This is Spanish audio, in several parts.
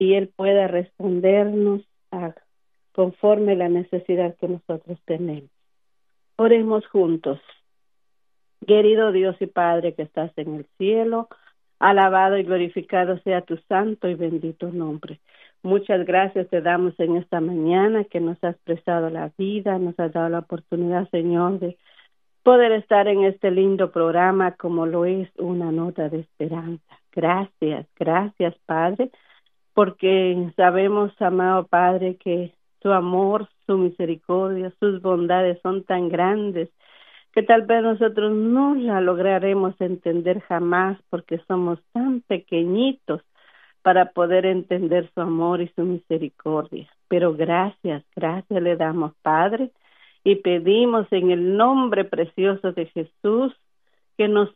y Él pueda respondernos conforme la necesidad que nosotros tenemos. Oremos juntos. Querido Dios y Padre que estás en el cielo, alabado y glorificado sea tu santo y bendito nombre. Muchas gracias te damos en esta mañana que nos has prestado la vida, nos has dado la oportunidad, Señor, de poder estar en este lindo programa como lo es Una Nota de Esperanza. Gracias, Padre, porque sabemos, amado Padre, que tu amor, su misericordia, sus bondades son tan grandes que tal vez nosotros no la lograremos entender jamás porque somos tan pequeñitos para poder entender su amor y su misericordia. Pero gracias le damos, Padre, y pedimos en el nombre precioso de Jesús que nos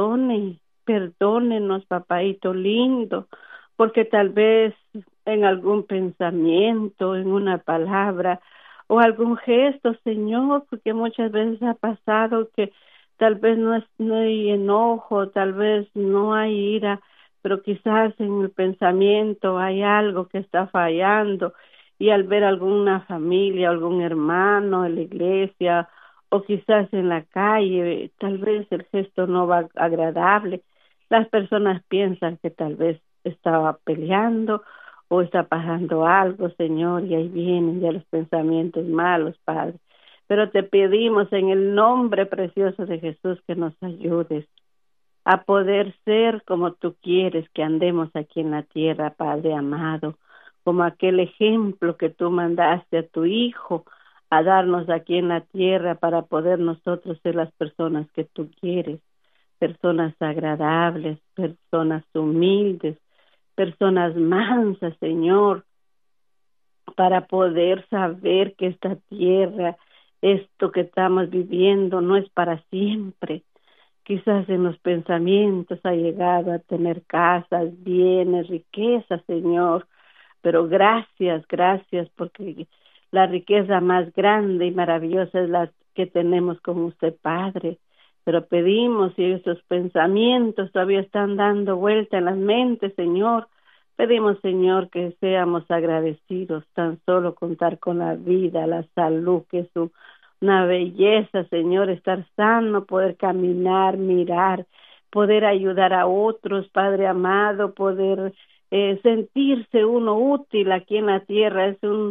perdónenos, papaito lindo, porque tal vez en algún pensamiento, en una palabra o algún gesto, Señor, porque muchas veces ha pasado que tal vez no hay enojo, tal vez no hay ira, pero quizás en el pensamiento hay algo que está fallando y al ver alguna familia, algún hermano en la iglesia o quizás en la calle, tal vez el gesto no va agradable, las personas piensan que tal vez estaba peleando o está pasando algo, Señor, y ahí vienen ya los pensamientos malos, Padre. Pero te pedimos en el nombre precioso de Jesús que nos ayudes a poder ser como tú quieres que andemos aquí en la tierra, Padre amado, como aquel ejemplo que tú mandaste a tu Hijo a darnos aquí en la tierra para poder nosotros ser las personas que tú quieres, personas agradables, personas humildes, personas mansas, Señor, para poder saber que esta tierra, esto que estamos viviendo, no es para siempre. Quizás en los pensamientos ha llegado a tener casas, bienes, riquezas, Señor, pero gracias, porque la riqueza más grande y maravillosa es la que tenemos con usted, Padre. Pero pedimos, si esos pensamientos todavía están dando vuelta en las mentes, Señor, pedimos, Señor, que seamos agradecidos, tan solo contar con la vida, la salud, que es una belleza, Señor, estar sano, poder caminar, mirar, poder ayudar a otros, Padre amado, poder sentirse uno útil aquí en la tierra,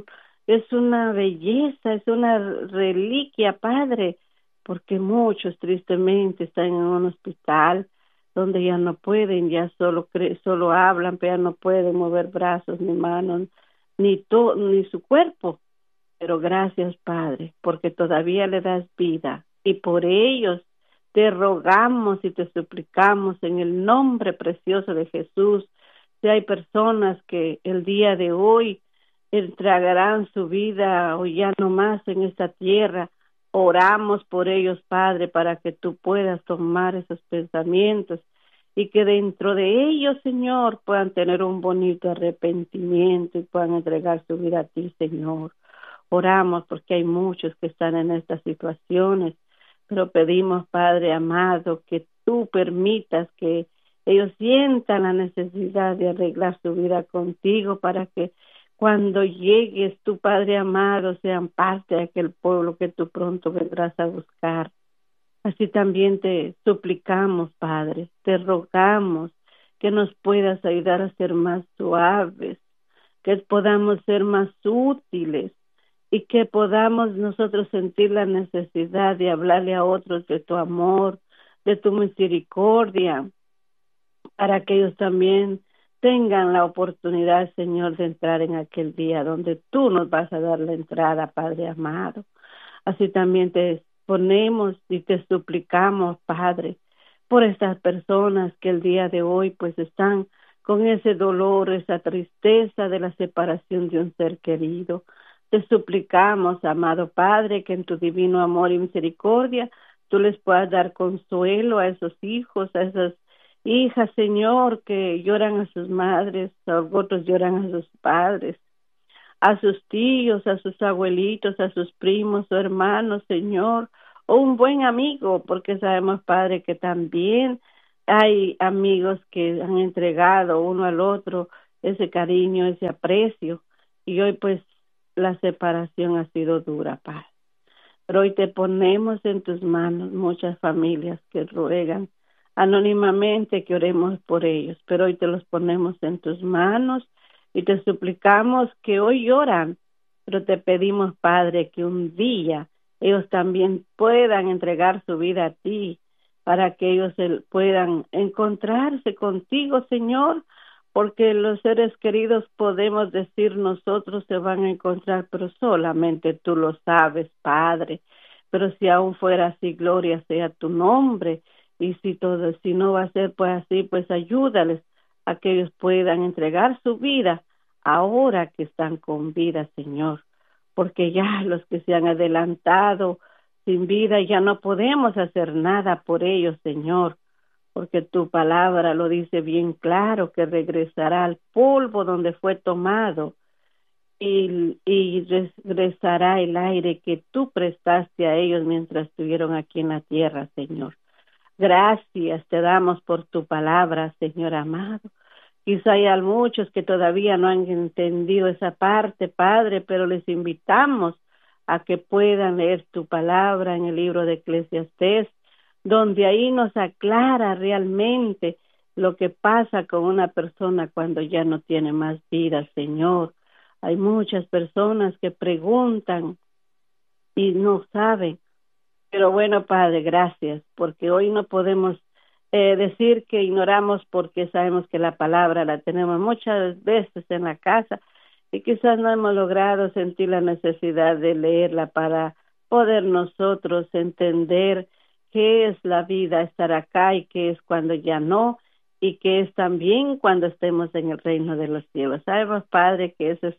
es una belleza, es una reliquia, Padre, porque muchos tristemente están en un hospital donde ya no pueden, ya solo hablan, pero ya no pueden mover brazos ni manos, ni su cuerpo. Pero gracias, Padre, porque todavía le das vida y por ellos te rogamos y te suplicamos en el nombre precioso de Jesús. Si hay personas que el día de hoy entregarán su vida o ya no más en esta tierra, oramos por ellos, Padre, para que tú puedas tomar esos pensamientos y que dentro de ellos, Señor, puedan tener un bonito arrepentimiento y puedan entregar su vida a ti, Señor. Oramos porque hay muchos que están en estas situaciones, pero pedimos, Padre amado, que tú permitas que ellos sientan la necesidad de arreglar su vida contigo para que cuando llegues tú, Padre amado, sean parte de aquel pueblo que tú pronto vendrás a buscar. Así también te suplicamos, Padre, te rogamos que nos puedas ayudar a ser más suaves, que podamos ser más útiles y que podamos nosotros sentir la necesidad de hablarle a otros de tu amor, de tu misericordia, para que ellos también tengan la oportunidad, Señor, de entrar en aquel día donde tú nos vas a dar la entrada, Padre amado. Así también te ponemos y te suplicamos, Padre, por estas personas que el día de hoy pues están con ese dolor, esa tristeza de la separación de un ser querido. Te suplicamos, amado Padre, que en tu divino amor y misericordia tú les puedas dar consuelo a esos hijos, a esas hijas, Señor, que lloran a sus madres, otros lloran a sus padres, a sus tíos, a sus abuelitos, a sus primos o hermanos, Señor, o un buen amigo, porque sabemos, Padre, que también hay amigos que han entregado uno al otro ese cariño, ese aprecio. Y hoy pues la separación ha sido dura, Padre. Pero hoy te ponemos en tus manos muchas familias que ruegan anónimamente que oremos por ellos, pero hoy te los ponemos en tus manos y te suplicamos que hoy lloran, pero te pedimos, Padre, que un día ellos también puedan entregar su vida a ti, para que ellos puedan encontrarse contigo, Señor, porque los seres queridos podemos decir nosotros se van a encontrar, pero solamente tú lo sabes, Padre. Pero si aún fuera así, gloria sea tu nombre. Y si no va a ser pues así, pues ayúdales a que ellos puedan entregar su vida ahora que están con vida, Señor. Porque ya los que se han adelantado sin vida, ya no podemos hacer nada por ellos, Señor, porque tu palabra lo dice bien claro, que regresará al polvo donde fue tomado y regresará el aire que tú prestaste a ellos mientras estuvieron aquí en la tierra, Señor. Gracias te damos por tu palabra, Señor amado. Quizá hay muchos que todavía no han entendido esa parte, Padre, pero les invitamos a que puedan leer tu palabra en el libro de Eclesiastés, donde ahí nos aclara realmente lo que pasa con una persona cuando ya no tiene más vida, Señor. Hay muchas personas que preguntan y no saben, pero bueno, Padre, gracias, porque hoy no podemos decir que ignoramos porque sabemos que la palabra la tenemos muchas veces en la casa y quizás no hemos logrado sentir la necesidad de leerla para poder nosotros entender qué es la vida, estar acá y qué es cuando ya no, y qué es también cuando estemos en el reino de los cielos. Sabemos, Padre, que esa es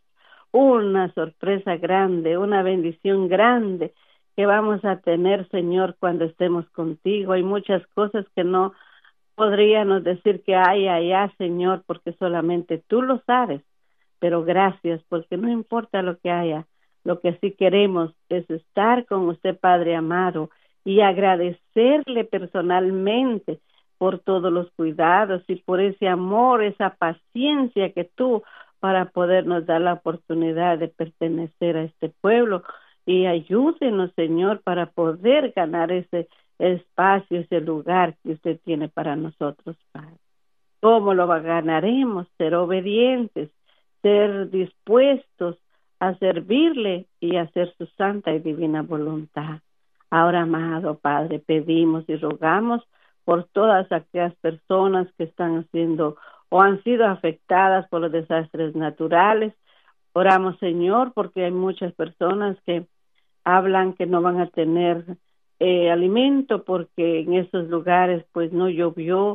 una sorpresa grande, una bendición grande que vamos a tener, Señor, cuando estemos contigo. Hay muchas cosas que no podríamos decir que hay allá, Señor, porque solamente tú lo sabes. Pero gracias, porque no importa lo que haya, lo que sí queremos es estar con usted, Padre amado, y agradecerle personalmente por todos los cuidados y por ese amor, esa paciencia que tú para podernos dar la oportunidad de pertenecer a este pueblo, y ayúdenos, Señor, para poder ganar ese espacio, ese lugar que usted tiene para nosotros, Padre. ¿Cómo lo ganaremos? Ser obedientes, ser dispuestos a servirle y hacer su santa y divina voluntad. Ahora, amado Padre, pedimos y rogamos por todas aquellas personas que están haciendo o han sido afectadas por los desastres naturales. Oramos, Señor, porque hay muchas personas que hablan que no van a tener alimento porque en esos lugares pues no llovió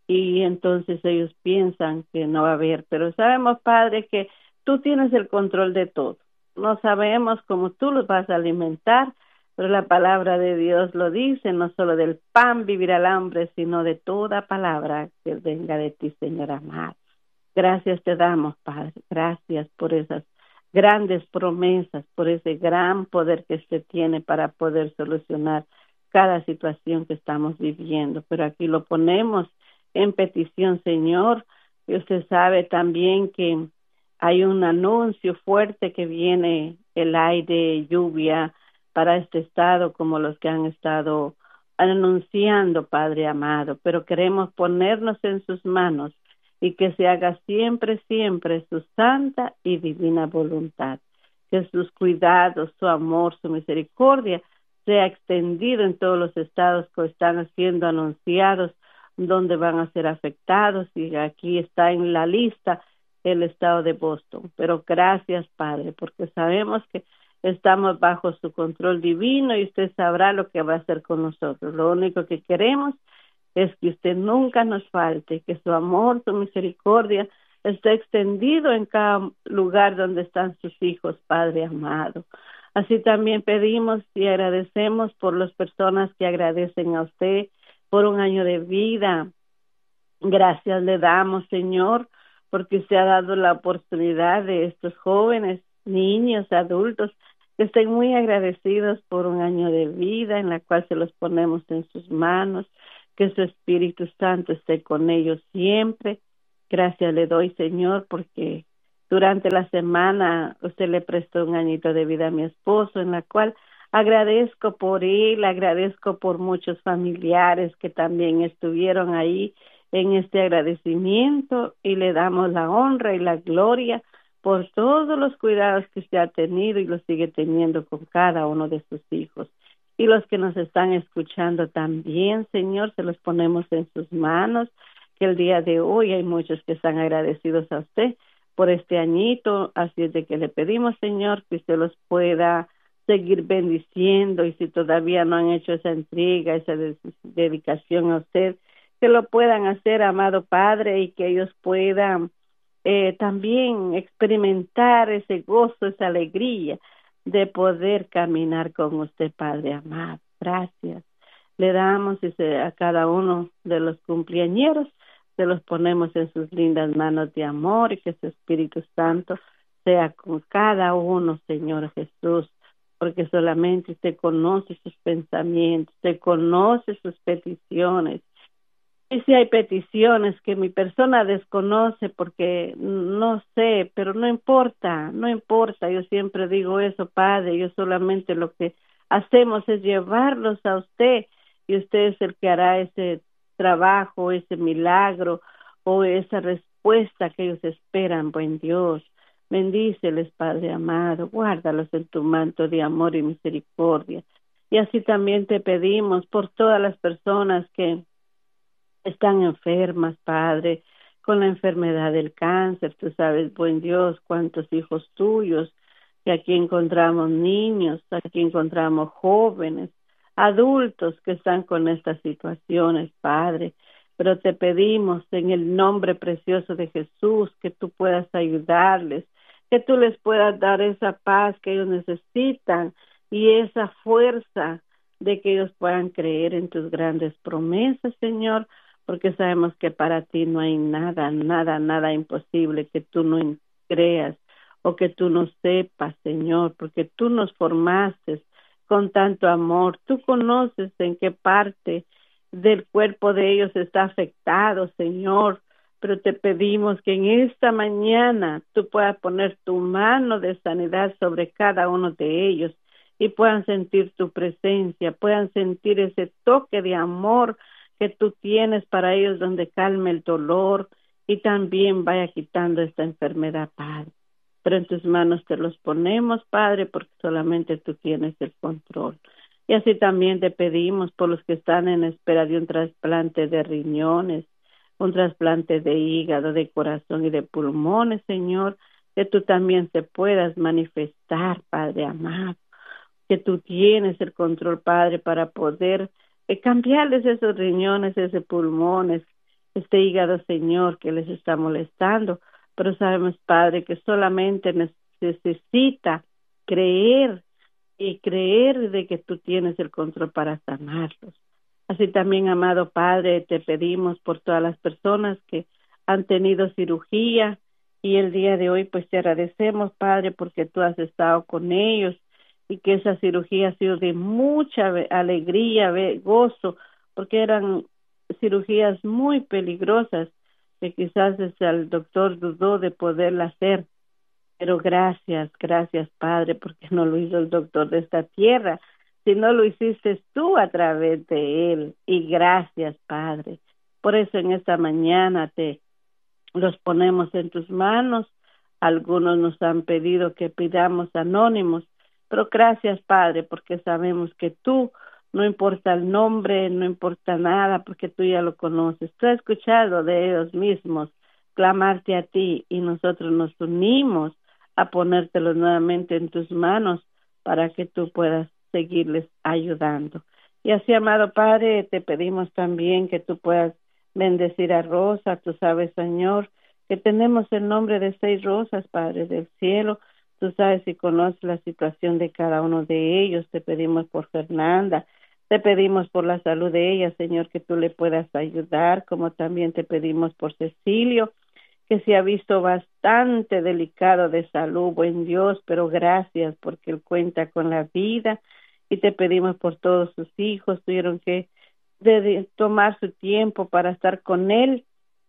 y entonces ellos piensan que no va a haber. Pero sabemos, Padre, que tú tienes el control de todo. No sabemos cómo tú los vas a alimentar, pero la palabra de Dios lo dice, no solo del pan vivirá el hambre, sino de toda palabra que venga de ti, Señor amado. Gracias te damos, Padre. Gracias por esas grandes promesas, por ese gran poder que usted tiene para poder solucionar cada situación que estamos viviendo. Pero aquí lo ponemos en petición, Señor. Y usted sabe también que hay un anuncio fuerte que viene el aire, lluvia para este estado, como los que han estado anunciando, Padre amado. Pero queremos ponernos en sus manos y que se haga siempre, siempre su santa y divina voluntad. Que sus cuidados, su amor, su misericordia sea extendido en todos los estados que están siendo anunciados, donde van a ser afectados, y aquí está en la lista el estado de Boston. Pero gracias, Padre, porque sabemos que estamos bajo su control divino y usted sabrá lo que va a hacer con nosotros. Lo único que queremos es que usted nunca nos falte, que su amor, su misericordia esté extendido en cada lugar donde están sus hijos, Padre amado. Así también pedimos y agradecemos por las personas que agradecen a usted por un año de vida. Gracias le damos, Señor, porque usted ha dado la oportunidad de estos jóvenes, niños, adultos, que estén muy agradecidos por un año de vida en la cual se los ponemos en sus manos. Que su Espíritu Santo esté con ellos siempre Gracias le doy, Señor, porque durante la semana usted le prestó un añito de vida a mi esposo, en la cual agradezco por él, agradezco por muchos familiares que también estuvieron ahí en este agradecimiento, y le damos la honra y la gloria por todos los cuidados que usted ha tenido y los sigue teniendo con cada uno de sus hijos. Y los que nos están escuchando también, Señor, se los ponemos en sus manos, que el día de hoy hay muchos que están agradecidos a usted por este añito, así es de que le pedimos, Señor, que usted los pueda seguir bendiciendo, y si todavía no han hecho esa entrega, esa dedicación a usted, que lo puedan hacer, amado Padre, y que ellos puedan también experimentar ese gozo, esa alegría de poder caminar con usted, Padre amado. Gracias. Le damos a cada uno de los cumpleañeros, se los ponemos en sus lindas manos de amor, y que su Espíritu Santo sea con cada uno, Señor Jesús, porque solamente usted conoce sus pensamientos, usted conoce sus peticiones. Y si hay peticiones que mi persona desconoce porque no sé, pero no importa, no importa, yo siempre digo eso, Padre, yo solamente lo que hacemos es llevarlos a usted, y usted es el que hará ese trabajo, ese milagro o esa respuesta que ellos esperan, buen Dios. Bendíceles, Padre amado, guárdalos en tu manto de amor y misericordia. Y así también te pedimos por todas las personas que están enfermas, Padre, con la enfermedad del cáncer. Tú sabes, buen Dios, cuántos hijos tuyos, que aquí encontramos niños, aquí encontramos jóvenes, adultos que están con estas situaciones, Padre. Pero te pedimos en el nombre precioso de Jesús que tú puedas ayudarles, que tú les puedas dar esa paz que ellos necesitan y esa fuerza de que ellos puedan creer en tus grandes promesas, Señor, porque sabemos que para ti no hay nada, nada, nada imposible que tú no creas o que tú no sepas, Señor, porque tú nos formaste con tanto amor. Tú conoces en qué parte del cuerpo de ellos está afectado, Señor, pero te pedimos que en esta mañana tú puedas poner tu mano de sanidad sobre cada uno de ellos y puedan sentir tu presencia, puedan sentir ese toque de amor que tú tienes para ellos, donde calme el dolor y también vaya quitando esta enfermedad, Padre. Pero en tus manos te los ponemos, Padre, porque solamente tú tienes el control. Y así también te pedimos por los que están en espera de un trasplante de riñones, un trasplante de hígado, de corazón y de pulmones, Señor, que tú también te puedas manifestar, Padre amado, que tú tienes el control, Padre, para poder cambiarles esos riñones, esos pulmones, este hígado, Señor, que les está molestando. Pero sabemos, Padre, que solamente necesita creer y creer de que tú tienes el control para sanarlos. Así también, amado Padre, te pedimos por todas las personas que han tenido cirugía, y el día de hoy pues te agradecemos, Padre, porque tú has estado con ellos y que esa cirugía ha sido de mucha alegría, gozo, porque eran cirugías muy peligrosas que quizás el doctor dudó de poderla hacer. Pero gracias, gracias, Padre, porque no lo hizo el doctor de esta tierra, sino lo hiciste tú a través de él. Y gracias, Padre. Por eso en esta mañana te los ponemos en tus manos. Algunos nos han pedido que pidamos anónimos, pero gracias, Padre, porque sabemos que tú, no importa el nombre, no importa nada, porque tú ya lo conoces. Tú has escuchado de ellos mismos clamarte a ti, y nosotros nos unimos a ponértelos nuevamente en tus manos para que tú puedas seguirles ayudando. Y así, amado Padre, te pedimos también que tú puedas bendecir a Rosa. Tú sabes, Señor, que tenemos el nombre de 6 rosas, Padre del cielo. Tú sabes y conoces la situación de cada uno de ellos. Te pedimos por Fernanda, te pedimos por la salud de ella, Señor, que tú le puedas ayudar, como también te pedimos por Cecilio, que se ha visto bastante delicado de salud, buen Dios, pero gracias porque él cuenta con la vida. Y te pedimos por todos sus hijos, tuvieron que tomar su tiempo para estar con él,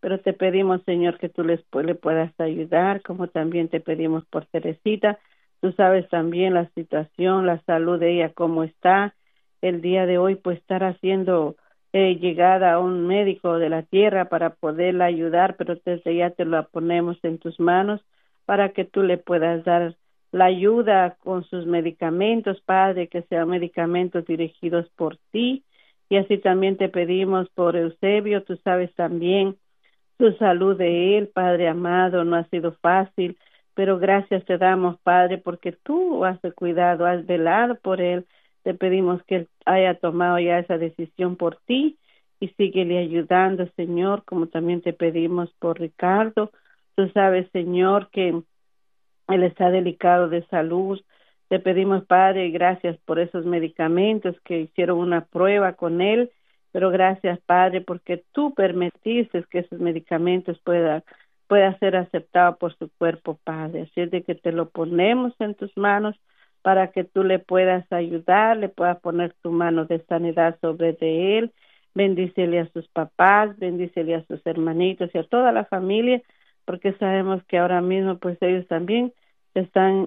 pero te pedimos, Señor, que tú le puedas ayudar, como también te pedimos por Teresita. Tú sabes también la situación, la salud de ella, cómo está. El día de hoy, pues, estar haciendo llegada a un médico de la tierra para poderla ayudar, pero desde ya te lo ponemos en tus manos para que tú le puedas dar la ayuda con sus medicamentos, Padre, que sean medicamentos dirigidos por ti. Y así también te pedimos por Eusebio, tú sabes también su salud de él, Padre amado, no ha sido fácil, pero gracias te damos, Padre, porque tú has cuidado, has velado por él. Te pedimos que él haya tomado ya esa decisión por ti y síguele ayudando, Señor, como también te pedimos por Ricardo. Tú sabes, Señor, que él está delicado de salud. Te pedimos, Padre, gracias por esos medicamentos que hicieron una prueba con él, pero gracias, Padre, porque tú permitiste que esos medicamentos pueda ser aceptado por su cuerpo, Padre. Así es de que te lo ponemos en tus manos para que tú le puedas ayudar, le puedas poner tu mano de sanidad sobre de él. Bendícele a sus papás, bendícele a sus hermanitos y a toda la familia, porque sabemos que ahora mismo pues ellos también están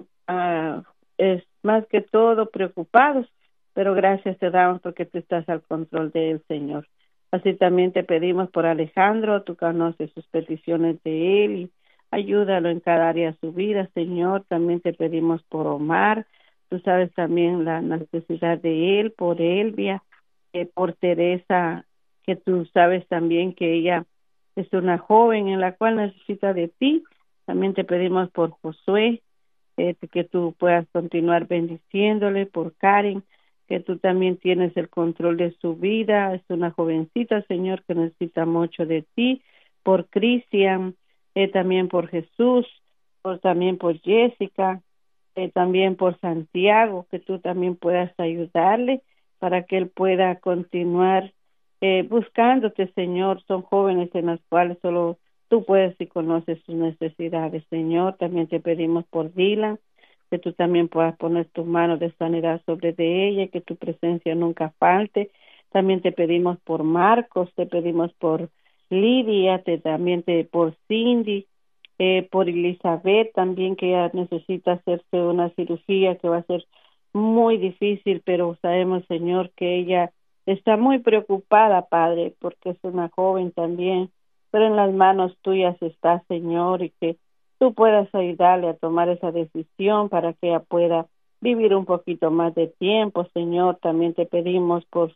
es más que todo preocupados, pero gracias te damos porque tú estás al control de él, Señor. Así también te pedimos por Alejandro, tú conoces sus peticiones de él y ayúdalo en cada área de su vida, Señor. También te pedimos por Omar, tú sabes también la necesidad de él, por Elvia, por Teresa, que tú sabes también que ella es una joven en la cual necesita de ti. También te pedimos por Josué, que tú puedas continuar bendiciéndole, por Karen, que tú también tienes el control de su vida, es una jovencita, Señor, que necesita mucho de ti, por Cristian, también por Jesús, también por Jessica, también por Santiago, que tú también puedas ayudarle para que él pueda continuar buscándote, Señor. Son jóvenes en las cuales solo tú puedes y conoces sus necesidades, Señor. También te pedimos por Dylan, que tú también puedas poner tus manos de sanidad sobre de ella, que tu presencia nunca falte. También te pedimos por Marcos, te pedimos por Lidia, también por Cindy, por Elizabeth también, que ella necesita hacerse una cirugía que va a ser muy difícil, pero sabemos, Señor, que ella está muy preocupada, Padre, porque es una joven también, pero en las manos tuyas está, Señor, y que tú puedas ayudarle a tomar esa decisión para que ella pueda vivir un poquito más de tiempo, Señor. También te pedimos por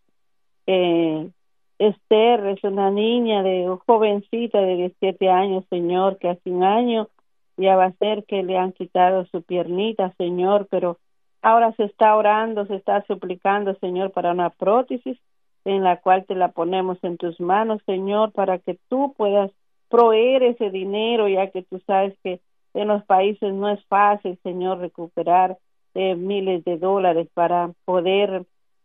Esther, es una niña jovencita de 17 años, Señor, que hace un año ya va a ser que le han quitado su piernita, Señor, pero ahora se está orando, se está suplicando, Señor, para una prótesis en la cual te la ponemos en tus manos, Señor, para que tú puedas proveer ese dinero, ya que tú sabes que en los países no es fácil, Señor, recuperar miles de dólares para poder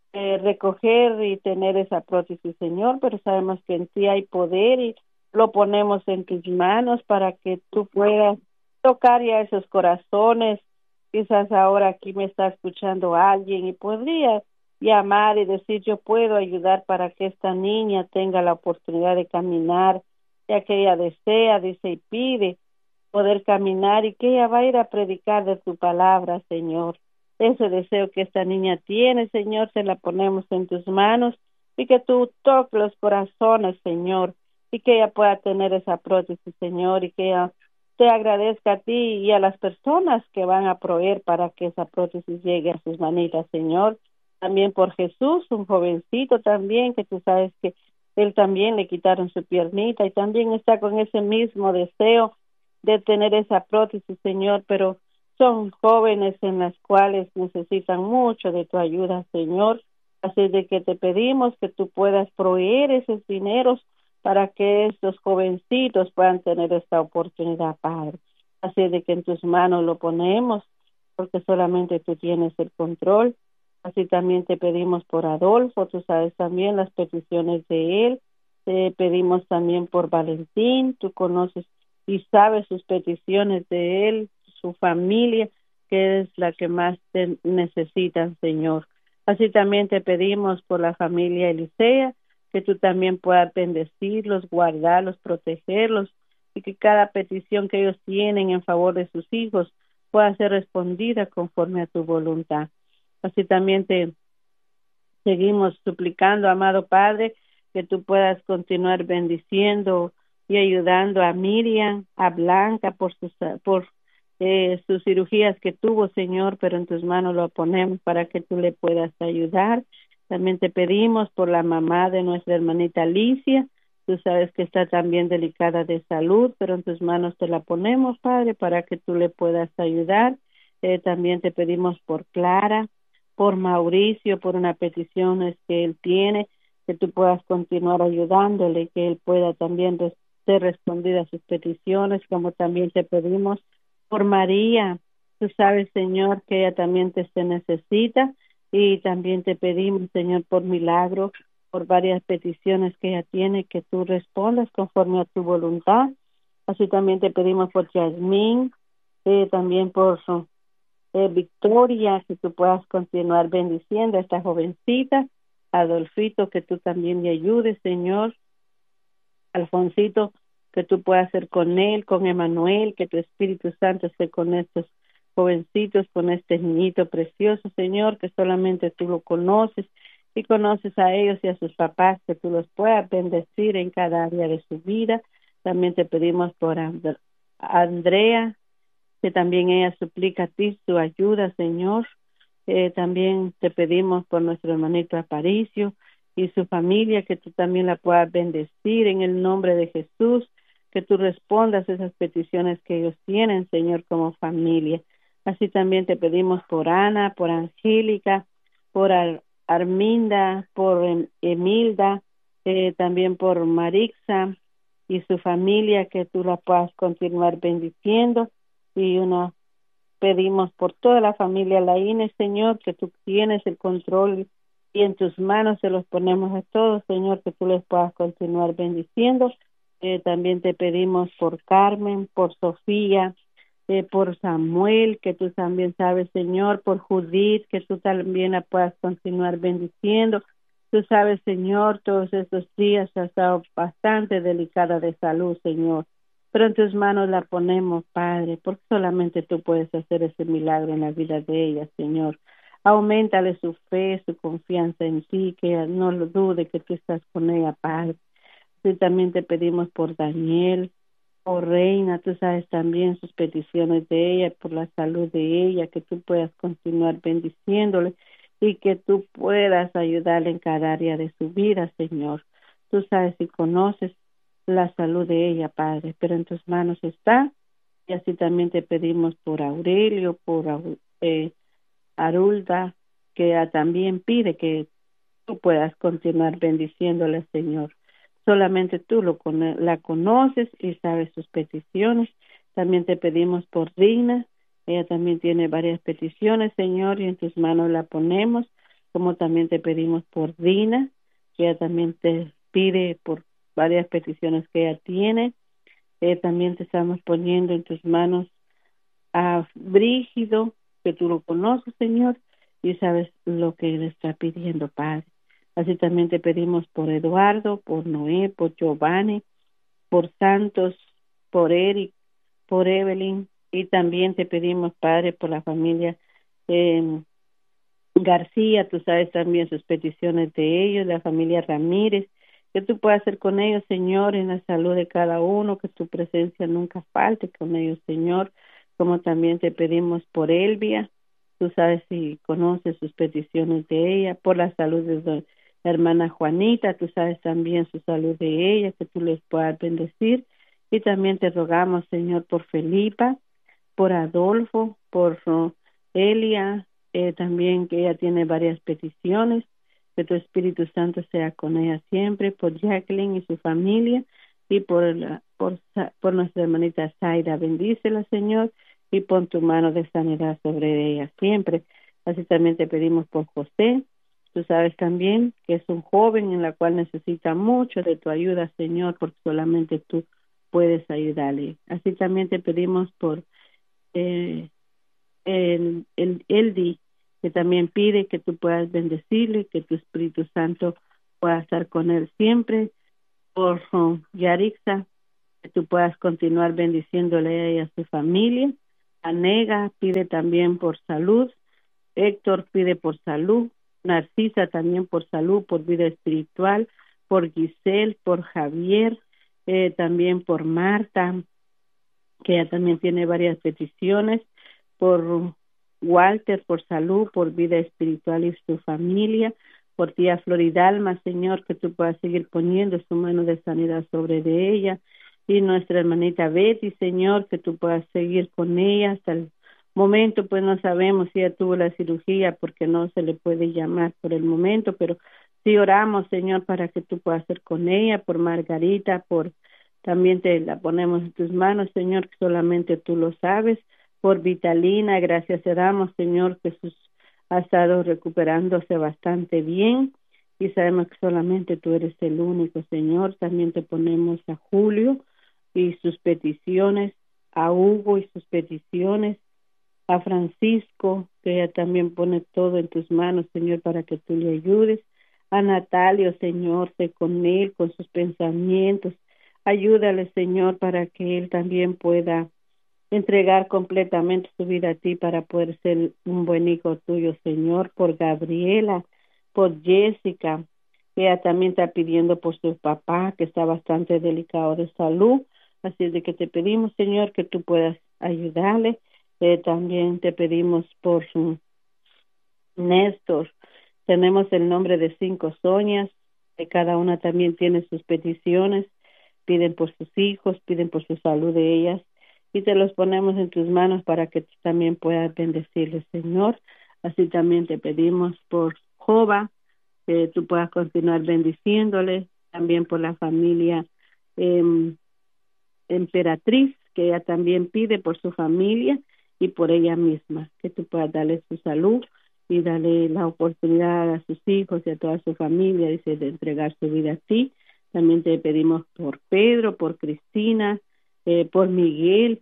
recoger y tener esa prótesis, Señor, pero sabemos que en ti hay poder y lo ponemos en tus manos para que tú puedas tocar ya esos corazones. Quizás ahora aquí me está escuchando alguien y podría llamar y decir, yo puedo ayudar para que esta niña tenga la oportunidad de caminar, ya que ella desea, dice y pide poder caminar, y que ella va a ir a predicar de tu palabra, Señor. Ese deseo que esta niña tiene, Señor, se la ponemos en tus manos y que tú toques los corazones, Señor, y que ella pueda tener esa prótesis, Señor, y que ella te agradezca a ti y a las personas que van a proveer para que esa prótesis llegue a sus manitas, Señor. También por Jesús, un jovencito también, que tú sabes que él también le quitaron su piernita y también está con ese mismo deseo de tener esa prótesis, Señor, pero son jóvenes en las cuales necesitan mucho de tu ayuda, Señor. Así de que te pedimos que tú puedas proveer esos dineros para que estos jovencitos puedan tener esta oportunidad, Padre. Así de que en tus manos lo ponemos, porque solamente tú tienes el control. Así también te pedimos por Adolfo, tú sabes también las peticiones de él. Te pedimos también por Valentín, tú conoces y sabes sus peticiones de él, su familia, que es la que más te necesitan, Señor. Así también te pedimos por la familia Elisea, que tú también puedas bendecirlos, guardarlos, protegerlos, y que cada petición que ellos tienen en favor de sus hijos pueda ser respondida conforme a tu voluntad. Así también te seguimos suplicando, amado Padre, que tú puedas continuar bendiciendo y ayudando a Miriam, a Blanca por sus cirugías que tuvo, Señor, pero en tus manos lo ponemos para que tú le puedas ayudar. También te pedimos por la mamá de nuestra hermanita Alicia. Tú sabes que está también delicada de salud, pero en tus manos te la ponemos, Padre, para que tú le puedas ayudar. También te pedimos por Clara, por Mauricio, por una petición que él tiene, que tú puedas continuar ayudándole, que él pueda también ser respondida a sus peticiones, como también te pedimos por María. Tú sabes, Señor, que ella también te necesita, y también te pedimos, Señor, por Milagro, por varias peticiones que ella tiene, que tú respondas conforme a tu voluntad. Así también te pedimos por Yasmín, también por Victoria, que tú puedas continuar bendiciendo a esta jovencita. Adolfito, que tú también le ayudes, Señor. Alfonsito, que tú puedas ser con él, con Emanuel, que tu Espíritu Santo esté con estos jovencitos, con este niñito precioso, Señor, que solamente tú lo conoces y conoces a ellos y a sus papás, que tú los puedas bendecir en cada área de su vida. También te pedimos por Andrea, que también ella suplica a ti su ayuda, Señor. También te pedimos por nuestro hermanito Aparicio y su familia, que tú también la puedas bendecir en el nombre de Jesús, que tú respondas esas peticiones que ellos tienen, Señor, como familia. Así también te pedimos por Ana, por Angélica, por Arminda, por Emilda, también por Marixa y su familia, que tú la puedas continuar bendiciendo. Y pedimos por toda la familia Laínez, Señor, que tú tienes el control y en tus manos se los ponemos a todos, Señor, que tú les puedas continuar bendiciendo. También te pedimos por Carmen, por Sofía, por Samuel, que tú también sabes, Señor, por Judith, que tú también la puedas continuar bendiciendo. Tú sabes, Señor, todos estos días ha estado bastante delicada de salud, Señor, pero en tus manos la ponemos, Padre, porque solamente tú puedes hacer ese milagro en la vida de ella, Señor. Auméntale su fe, su confianza en ti, que ella no lo dude que tú estás con ella, Padre. Y también te pedimos por Daniel, por Reina, tú sabes también sus peticiones de ella, por la salud de ella, que tú puedas continuar bendiciéndole y que tú puedas ayudarle en cada área de su vida, Señor. Tú sabes y conoces la salud de ella, Padre, pero en tus manos está. Y así también te pedimos por Aurelio, por Arulda, que ella también pide que tú puedas continuar bendiciéndole, Señor. Solamente tú la conoces y sabes sus peticiones. También te pedimos por Rina. Ella también tiene varias peticiones, Señor, y en tus manos la ponemos. Como también te pedimos por Dina, que ella también te pide por varias peticiones que ella tiene. También te estamos poniendo en tus manos a Brígido, que tú lo conoces, Señor, y sabes lo que él está pidiendo, Padre. Así también te pedimos por Eduardo, por Noé, por Giovanni, por Santos, por Eric, por Evelyn, y también te pedimos, Padre, por la familia García. Tú sabes también sus peticiones de ellos, la familia Ramírez, que tú puedas hacer con ellos, Señor, en la salud de cada uno, que tu presencia nunca falte con ellos, Señor. Como también te pedimos por Elvia, tú sabes si conoces sus peticiones de ella, por la salud de la hermana Juanita, tú sabes también su salud de ella, que tú les puedas bendecir. Y también te rogamos, Señor, por Felipa, por Adolfo, por Elia, también que ella tiene varias peticiones, que tu Espíritu Santo sea con ella siempre, por Jacqueline y su familia, y por nuestra hermanita Zaira. Bendícela, Señor, y pon tu mano de sanidad sobre ella siempre. Así también te pedimos por José. Tú sabes también que es un joven en la cual necesita mucho de tu ayuda, Señor, porque solamente tú puedes ayudarle. Así también te pedimos por el Eldi, que también pide que tú puedas bendecirle, que tu Espíritu Santo puedas estar con él siempre. Por Yarixa, que tú puedas continuar bendiciéndole a ella y a su familia. Anega pide también por salud. Héctor pide por salud. Narcisa también por salud, por vida espiritual. Por Giselle, por Javier, también por Marta, que ella también tiene varias peticiones. Por Walter, por salud, por vida espiritual y su familia. Por tía Floridalma, Señor, que tú puedas seguir poniendo su mano de sanidad sobre de ella. Y nuestra hermanita Betty, Señor, que tú puedas seguir con ella hasta el momento, pues no sabemos si ella tuvo la cirugía porque no se le puede llamar por el momento, pero sí oramos, Señor, para que tú puedas ser con ella. Por Margarita, por también te la ponemos en tus manos, Señor, que solamente tú lo sabes. Por Vitalina, gracias te damos, Señor, que ha estado recuperándose bastante bien y sabemos que solamente tú eres el único, Señor. También te ponemos a Julio y sus peticiones, a Hugo y sus peticiones, a Francisco, que ella también pone todo en tus manos, Señor, para que tú le ayudes. A Natalio, Señor, sé con él, con sus pensamientos. Ayúdale, Señor, para que él también pueda entregar completamente su vida a ti para poder ser un buen hijo tuyo, Señor. Por Gabriela, por Jessica, que ella también está pidiendo por su papá, que está bastante delicado de salud. Así es de que te pedimos, Señor, que tú puedas ayudarle. También te pedimos por Néstor. Tenemos el nombre de 5 Soñas, que cada una también tiene sus peticiones. Piden por sus hijos, piden por su salud de ellas, y te los ponemos en tus manos para que tú también puedas bendecirles, Señor. Así también te pedimos por Jova, que tú puedas continuar bendiciéndole, también por la familia Emperatriz, que ella también pide por su familia y por ella misma, que tú puedas darle su salud y darle la oportunidad a sus hijos y a toda su familia, dice, de entregar su vida a ti. También te pedimos por Pedro, por Cristina, por Miguel,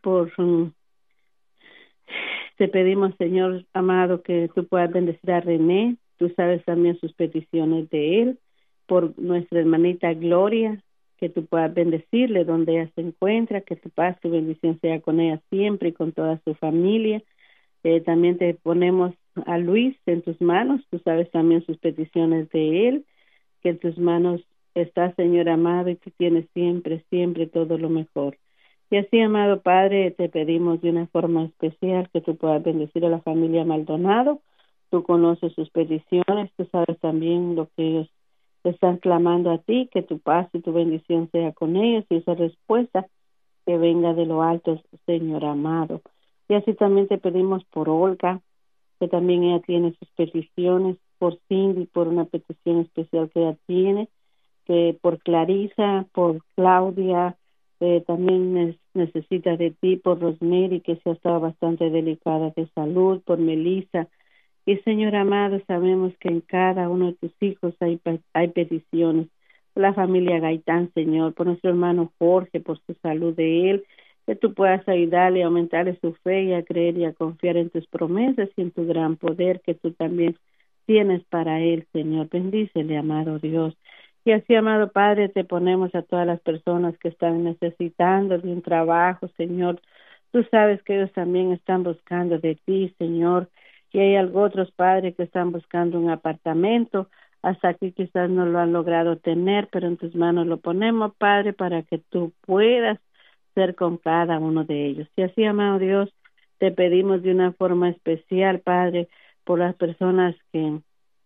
te pedimos, Señor amado, que tú puedas bendecir a René. Tú sabes también sus peticiones de él. Por nuestra hermanita Gloria, que tú puedas bendecirle donde ella se encuentra, que tu paz, tu bendición sea con ella siempre y con toda su familia. También te ponemos a Luis en tus manos. Tú sabes también sus peticiones de él, que en tus manos está, Señor amado, y tú tienes siempre, siempre todo lo mejor. Y así, amado Padre, te pedimos de una forma especial que tú puedas bendecir a la familia Maldonado. Tú conoces sus peticiones, tú sabes también lo que ellos están clamando a ti, que tu paz y tu bendición sea con ellos, y esa respuesta que venga de lo alto, Señor amado. Y así también te pedimos por Olga, que también ella tiene sus peticiones, por Cindy, por una petición especial que ella tiene, que por Clarisa, por Claudia, también necesita de ti, por Rosemary, que se ha estado bastante delicada de salud, por Melissa. Y Señor amado, sabemos que en cada uno de tus hijos hay peticiones. Por la familia Gaitán, Señor, por nuestro hermano Jorge, por su salud de él, que tú puedas ayudarle a aumentarle su fe y a creer y a confiar en tus promesas y en tu gran poder que tú también tienes para él, Señor. Bendícele, amado Dios. Y así, amado Padre, te ponemos a todas las personas que están necesitando de un trabajo, Señor. Tú sabes que ellos también están buscando de ti, Señor. Y hay otros padres que están buscando un apartamento. Hasta aquí quizás no lo han logrado tener, pero en tus manos lo ponemos, Padre, para que tú puedas ser con cada uno de ellos. Y así, amado Dios, te pedimos de una forma especial, Padre, por las personas que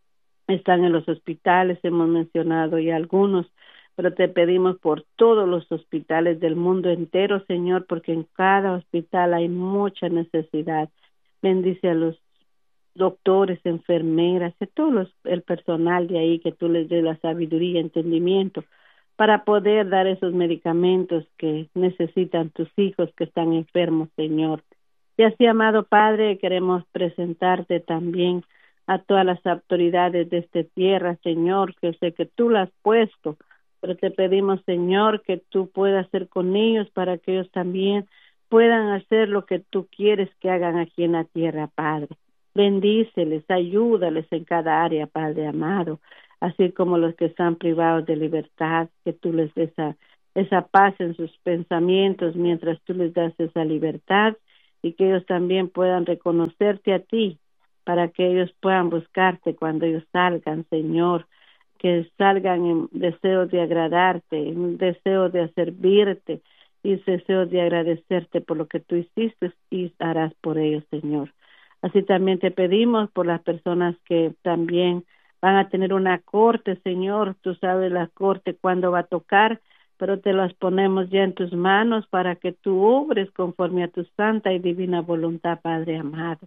están en los hospitales, hemos mencionado ya algunos, pero te pedimos por todos los hospitales del mundo entero, Señor, porque en cada hospital hay mucha necesidad. Bendice a los doctores, enfermeras, a el personal de ahí, que tú les des la sabiduría, entendimiento, para poder dar esos medicamentos que necesitan tus hijos que están enfermos, Señor. Y así, amado Padre, queremos presentarte también a todas las autoridades de esta tierra, Señor, que sé que tú las has puesto, pero te pedimos, Señor, que tú puedas ser con ellos para que ellos también puedan hacer lo que tú quieres que hagan aquí en la tierra, Padre. Bendíceles, ayúdales en cada área, Padre amado. así como los que están privados de libertad, que tú les des esa paz en sus pensamientos mientras tú les das esa libertad, y que ellos también puedan reconocerte a ti, para que ellos puedan buscarte cuando ellos salgan, Señor, que salgan en deseo de agradarte, en deseo de servirte y deseo de agradecerte por lo que tú hiciste y harás por ellos, Señor. Así también te pedimos por las personas que también van a tener una corte, Señor. Tú sabes la corte cuándo va a tocar, pero te las ponemos ya en tus manos para que tú obres conforme a tu santa y divina voluntad, Padre amado.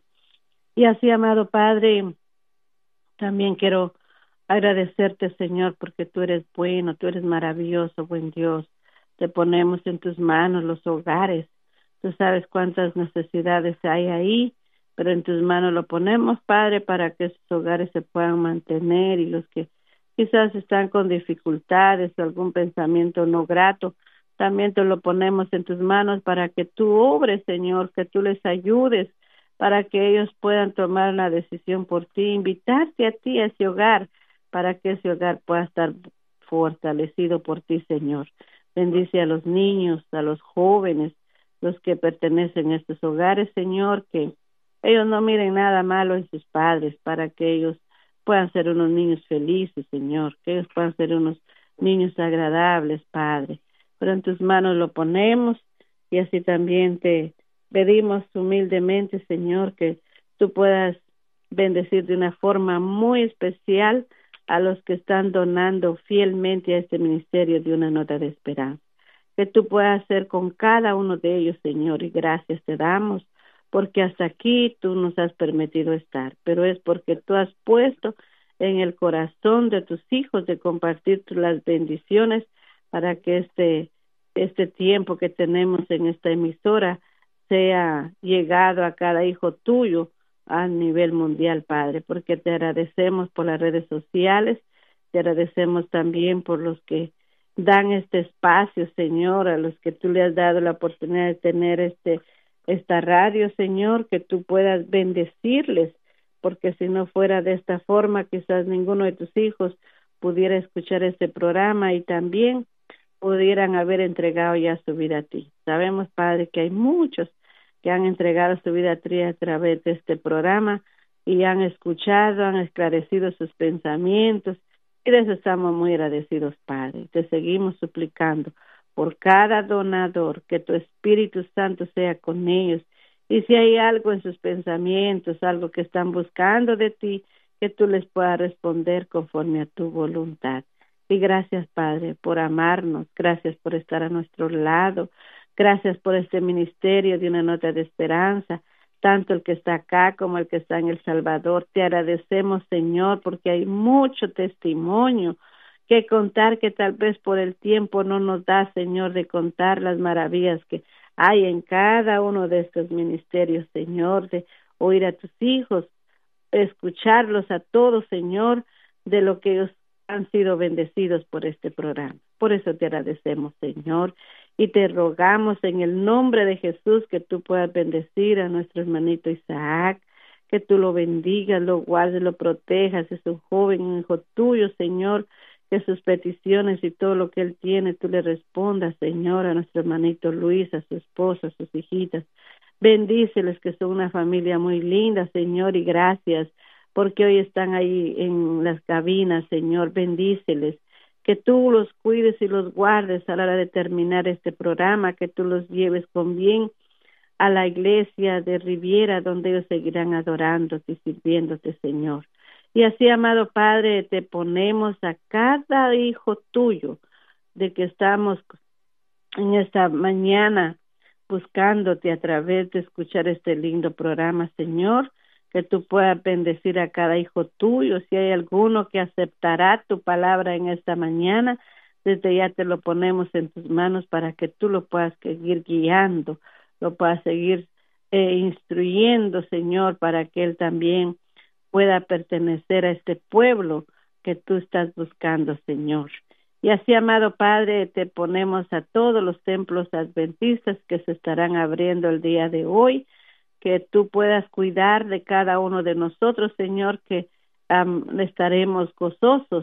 Y así, amado Padre, también quiero agradecerte, Señor, porque tú eres bueno, tú eres maravilloso, buen Dios. Te ponemos en tus manos los hogares. Tú sabes cuántas necesidades hay ahí, pero en tus manos lo ponemos, Padre, para que esos hogares se puedan mantener, y los que quizás están con dificultades o algún pensamiento no grato, también te lo ponemos en tus manos para que tú obres, Señor, que tú les ayudes, para que ellos puedan tomar una decisión por ti, invitarte a ti a ese hogar, para que ese hogar pueda estar fortalecido por ti, Señor. Bendice a los niños, a los jóvenes, los que pertenecen a estos hogares, Señor, que ellos no miren nada malo en sus padres, para que ellos puedan ser unos niños felices, Señor, que ellos puedan ser unos niños agradables, Padre. Pero en tus manos lo ponemos, y así también te pedimos humildemente, Señor, que tú puedas bendecir de una forma muy especial a los que están donando fielmente a este ministerio de Una Nota de Esperanza. Que tú puedas hacer con cada uno de ellos, Señor, y gracias te damos, porque hasta aquí tú nos has permitido estar, pero es porque tú has puesto en el corazón de tus hijos de compartir las bendiciones, para que este tiempo que tenemos en esta emisora sea llegado a cada hijo tuyo a nivel mundial, Padre, porque te agradecemos por las redes sociales, te agradecemos también por los que dan este espacio, Señor, a los que tú le has dado la oportunidad de tener esta radio, Señor, que tú puedas bendecirles, porque si no fuera de esta forma, quizás ninguno de tus hijos pudiera escuchar este programa y también pudieran haber entregado ya su vida a ti. Sabemos, Padre, que hay muchos que han entregado su vida a ti a través de este programa y han escuchado, han esclarecido sus pensamientos, y de eso estamos muy agradecidos, Padre. Te seguimos suplicando por cada donador, que tu Espíritu Santo sea con ellos, y si hay algo en sus pensamientos, algo que están buscando de ti, que tú les puedas responder conforme a tu voluntad. Y gracias, Padre, por amarnos, gracias por estar a nuestro lado, gracias por este ministerio de Una Nota de Esperanza, tanto el que está acá como el que está en El Salvador. Te agradecemos, Señor, porque hay mucho testimonio que contar, que tal vez por el tiempo no nos da, Señor, de contar las maravillas que hay en cada uno de estos ministerios, Señor, de oír a tus hijos, escucharlos a todos, Señor, de lo que ellos han sido bendecidos por este programa. Por eso te agradecemos, Señor, y te rogamos en el nombre de Jesús que tú puedas bendecir a nuestro hermanito Isaac, que tú lo bendigas, lo guardes, lo protejas. Es un joven, un hijo tuyo, Señor, que sus peticiones y todo lo que él tiene, tú le respondas, Señor, a nuestro hermanito Luis, a su esposa, a sus hijitas. Bendíceles, que son una familia muy linda, Señor, y gracias porque hoy están ahí en las cabinas, Señor. Bendíceles, que tú los cuides y los guardes a la hora de terminar este programa, que tú los lleves con bien a la iglesia de Riviera, donde ellos seguirán adorándote y sirviéndote, Señor. Y así, amado Padre, te ponemos a cada hijo tuyo, de que estamos en esta mañana buscándote a través de escuchar este lindo programa, Señor, que tú puedas bendecir a cada hijo tuyo. Si hay alguno que aceptará tu palabra en esta mañana, desde ya te lo ponemos en tus manos para que tú lo puedas seguir guiando, lo puedas seguir instruyendo, Señor, para que él también pueda pertenecer a este pueblo que tú estás buscando, Señor. Y así, amado Padre, te ponemos a todos los templos adventistas que se estarán abriendo el día de hoy, que tú puedas cuidar de cada uno de nosotros, Señor, que estaremos gozosos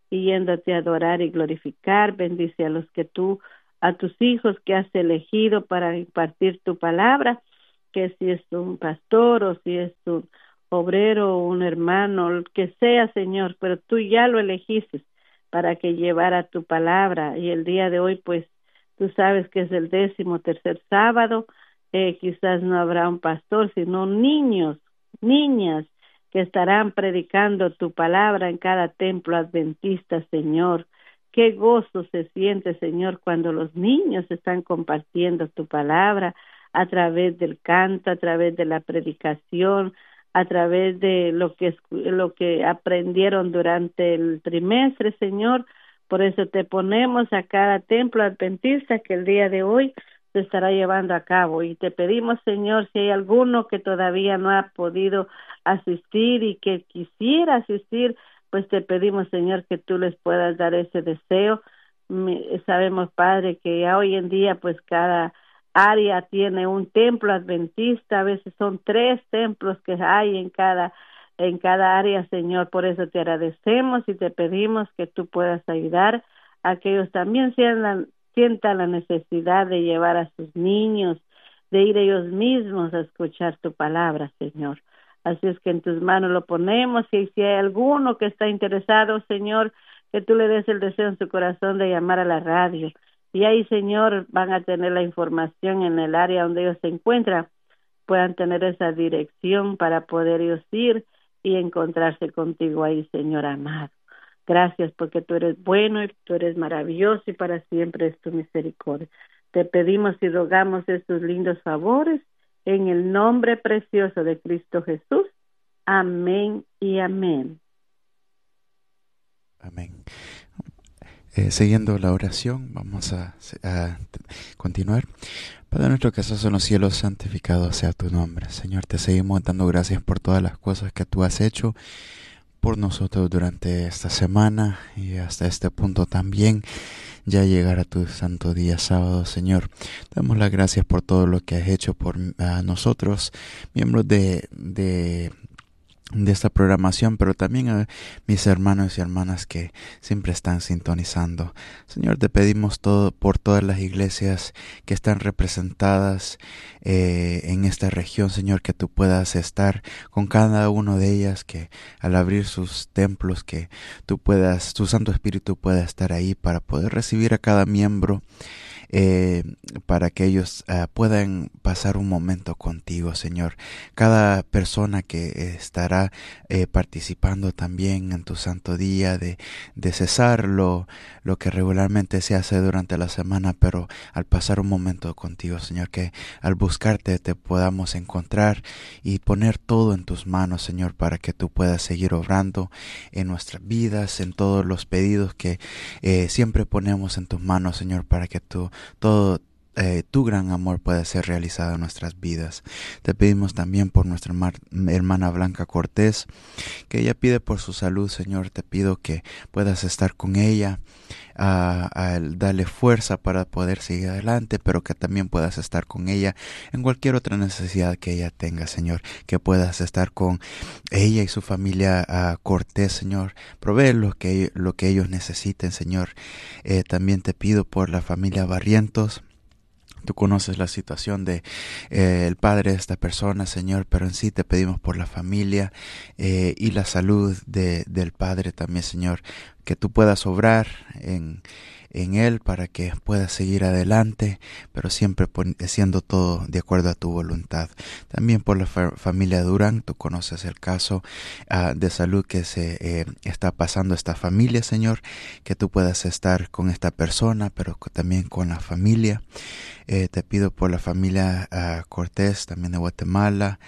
y yéndote a adorar y glorificar. Bendice a los que a tus hijos que has elegido para impartir tu palabra, que si es un pastor o si es un obrero o un hermano, el que sea, Señor, pero tú ya lo elegiste para que llevara tu palabra. Y el día de hoy, pues, tú sabes que es el 13º sábado, quizás no habrá un pastor, sino niños, niñas, que estarán predicando tu palabra en cada templo adventista, Señor. Qué gozo se siente, Señor, cuando los niños están compartiendo tu palabra a través del canto, a través de la predicación, a través de lo que aprendieron durante el trimestre, Señor. Por eso te ponemos a cada templo adventista que el día de hoy se estará llevando a cabo. Y te pedimos, Señor, si hay alguno que todavía no ha podido asistir y que quisiera asistir, pues te pedimos, Señor, que tú les puedas dar ese deseo. Sabemos, Padre, que ya hoy en día, pues cada área tiene un templo adventista, a veces son 3 templos que hay en cada área, Señor. Por eso te agradecemos y te pedimos que tú puedas ayudar a que ellos también sientan la necesidad de llevar a sus niños, de ir ellos mismos a escuchar tu palabra, Señor. Así es que en tus manos lo ponemos, y si hay alguno que está interesado, Señor, que tú le des el deseo en su corazón de llamar a la radio. Y ahí, Señor, van a tener la información en el área donde ellos se encuentran, puedan tener esa dirección para poder ellos ir y encontrarse contigo ahí, Señor amado. Gracias porque tú eres bueno y tú eres maravilloso y para siempre es tu misericordia. Te pedimos y rogamos estos lindos favores en el nombre precioso de Cristo Jesús. Amén y amén. Amén. Siguiendo la oración, vamos a continuar. Padre nuestro que estás en los cielos, santificado sea tu nombre. Señor, te seguimos dando gracias por todas las cosas que tú has hecho por nosotros durante esta semana y hasta este punto también, ya llegar a tu santo día sábado. Señor, damos las gracias por todo lo que has hecho por nosotros, miembros de esta programación, pero también a mis hermanos y hermanas que siempre están sintonizando. Señor, te pedimos todo por todas las iglesias que están representadas en esta región, Señor, que tú puedas estar con cada uno de ellas, que al abrir sus templos, que tu Santo Espíritu pueda estar ahí para poder recibir a cada miembro, para que ellos puedan pasar un momento contigo, Señor. Cada persona que estará participando también en tu santo día, de cesar lo que regularmente se hace durante la semana, pero al pasar un momento contigo, Señor, que al buscarte te podamos encontrar y poner todo en tus manos, Señor, para que tú puedas seguir obrando en nuestras vidas, en todos los pedidos que siempre ponemos en tus manos, Señor, para que todo tu gran amor pueda ser realizado en nuestras vidas. Te pedimos también por nuestra hermana Blanca Cortés, que ella pide por su salud, Señor. Te pido que puedas estar con ella, darle fuerza para poder seguir adelante, pero que también puedas estar con ella en cualquier otra necesidad que ella tenga, Señor. Que puedas estar con ella y su familia Cortés, Señor. Provee lo que ellos necesiten, Señor. También te pido por la familia Barrientos. Tú conoces la situación de el padre de esta persona, Señor, pero en sí te pedimos por la familia y la salud del padre también, Señor, que tú puedas obrar en él para que pueda seguir adelante, pero siempre siendo todo de acuerdo a tu voluntad. También por la familia Durán, tú conoces el caso de salud que se está pasando esta familia, Señor, que tú puedas estar con esta persona, pero también con la familia. Te pido por la familia Cortés, también de Guatemala,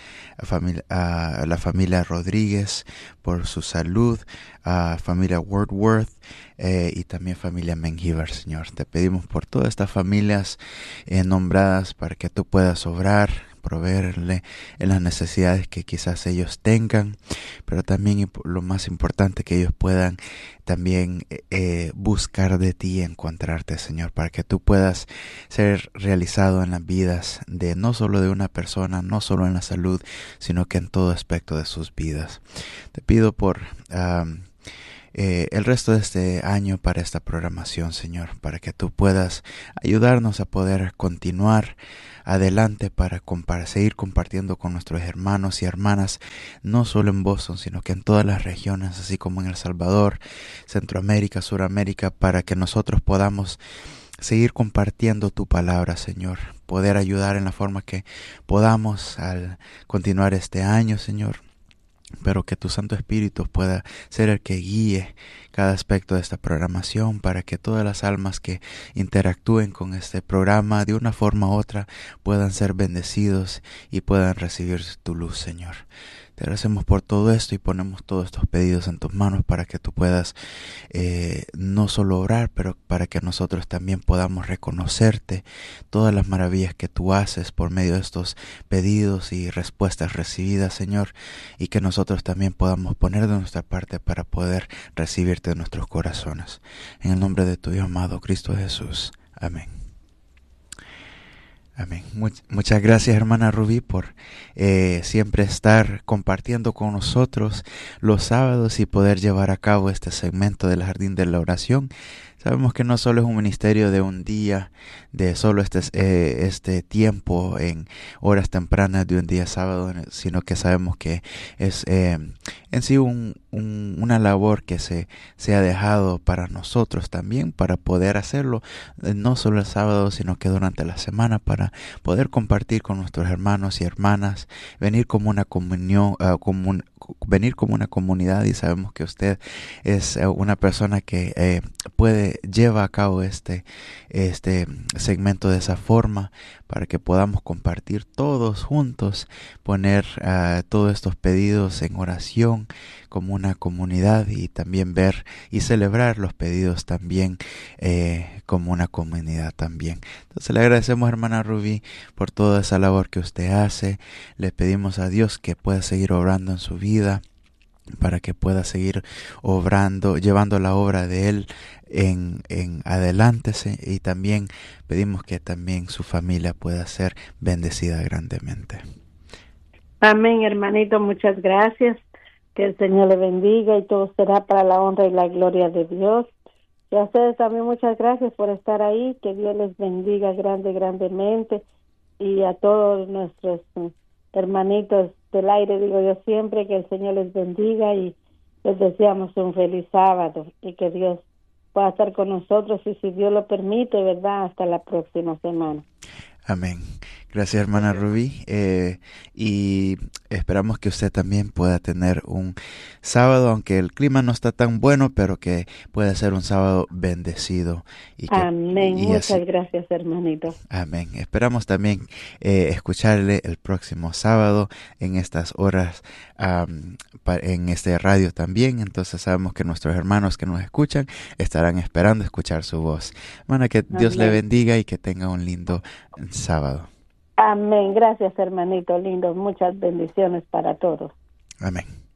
la familia Rodríguez, por su salud, familia Wordworth y también familia Mengíbar, Señor. Te pedimos por todas estas familias nombradas para que tú puedas obrar, proveerle en las necesidades que quizás ellos tengan, pero también lo más importante, que ellos puedan también buscar de ti y encontrarte, Señor, para que tú puedas ser realizado en las vidas de no solo de una persona, no solo en la salud, sino que en todo aspecto de sus vidas. Te pido por el resto de este año para esta programación, Señor, para que tú puedas ayudarnos a poder continuar adelante para seguir compartiendo con nuestros hermanos y hermanas, no solo en Boston, sino que en todas las regiones, así como en El Salvador, Centroamérica, Suramérica, para que nosotros podamos seguir compartiendo tu palabra, Señor, poder ayudar en la forma que podamos al continuar este año, Señor, pero que tu Santo Espíritu pueda ser el que guíe cada aspecto de esta programación para que todas las almas que interactúen con este programa de una forma u otra puedan ser bendecidos y puedan recibir tu luz, Señor. Te agradecemos por todo esto y ponemos todos estos pedidos en tus manos para que tú puedas no solo orar, pero para que nosotros también podamos reconocerte todas las maravillas que tú haces por medio de estos pedidos y respuestas recibidas, Señor, y que nosotros también podamos poner de nuestra parte para poder recibirte en nuestros corazones. En el nombre de tu Hijo amado, Cristo Jesús. Amén. Amén. Muchas gracias, hermana Rubí, por siempre estar compartiendo con nosotros los sábados y poder llevar a cabo este segmento del Jardín de la Oración. Sabemos que no solo es un ministerio de un día, de solo este tiempo en horas tempranas de un día sábado, sino que sabemos que es en sí una labor que se ha dejado para nosotros también, para poder hacerlo no solo el sábado, sino que durante la semana, para poder compartir con nuestros hermanos y hermanas, venir como una comunión, venir como una comunidad, y sabemos que usted es una persona que lleva a cabo este segmento de esa forma, para que podamos compartir todos juntos, poner todos estos pedidos en oración como una comunidad y también ver y celebrar los pedidos también como una comunidad también. Entonces le agradecemos, hermana Rubí, por toda esa labor que usted hace. Le pedimos a Dios que pueda seguir obrando en su vida, para que pueda seguir obrando, llevando la obra de Él en adelante, y también pedimos que también su familia pueda ser bendecida grandemente. Amén, hermanito, muchas gracias. Que el Señor le bendiga y todo será para la honra y la gloria de Dios. Y a ustedes también muchas gracias por estar ahí. Que Dios les bendiga grandemente. Y a todos nuestros hermanitos del aire, digo yo siempre, que el Señor les bendiga y les deseamos un feliz sábado y que Dios pueda estar con nosotros y, si Dios lo permite, ¿verdad?, hasta la próxima semana. Amén. Gracias, hermana Rubí, y esperamos que usted también pueda tener un sábado, aunque el clima no está tan bueno, pero que pueda ser un sábado bendecido. Amén. Muchas gracias, hermanito. Amén. Esperamos también escucharle el próximo sábado en estas horas, en este radio también. Entonces sabemos que nuestros hermanos que nos escuchan estarán esperando escuchar su voz. Hermana, que Dios le bendiga y que tenga un lindo sábado. Amén. Gracias, hermanito lindo. Muchas bendiciones para todos. Amén.